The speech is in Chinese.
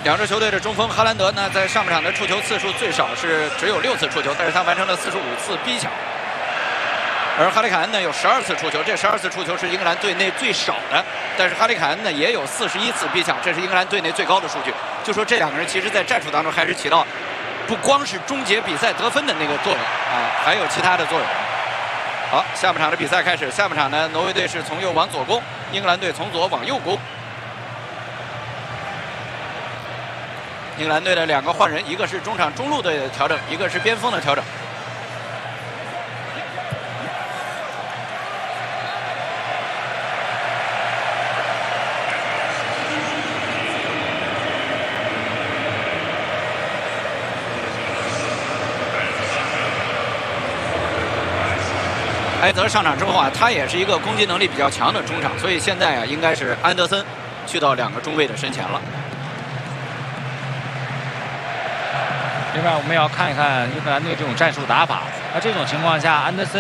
两支球队的中锋哈兰德呢，在上半场的触球次数最少是只有6次触球，但是他完成了45次逼抢。而哈里凯恩呢有12次触球，这12次触球是英格兰队内最少的，但是哈里凯恩呢也有41次逼抢，这是英格兰队内最高的数据。就说这两个人其实在战术当中还是起到不光是终结比赛得分的那个作用啊，还有其他的作用。好，下半场的比赛开始，下半场呢，挪威队是从右往左攻，英格兰队从左往右攻。英格兰队的2个换人，一个是中场中路队的调整，一个是边锋的调整。埃泽上场之后啊，他也是一个攻击能力比较强的中场，所以现在啊，应该是安德森去到2个中卫的身前了。 另外，我们要看一看英格兰队这种战术打法。那这种情况下，安德森